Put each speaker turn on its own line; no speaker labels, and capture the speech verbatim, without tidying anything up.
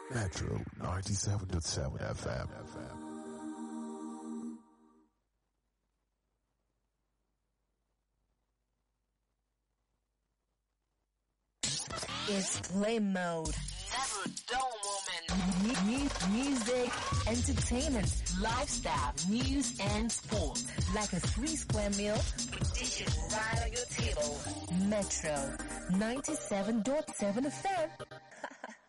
Metro ninety-seven point seven F M.
It's play mode.
Never a dull moment.
Mu- music, entertainment, lifestyle, news, and sport. Like a three square meal, dishes right on your table. Metro ninety-seven point seven F M.